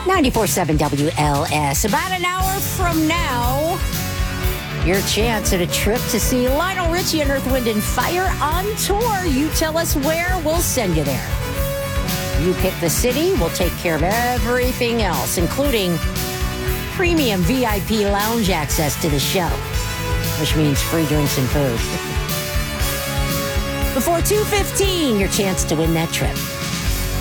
94.7 WLS. About an hour from now, your chance at a trip to see Lionel Richie and Earth, Wind & Fire on tour. You tell us where, we'll send you there. You pick the city, we'll take care of everything else, including premium VIP lounge access to the show, which means free drinks and food. Before 2:15, your chance to win that trip.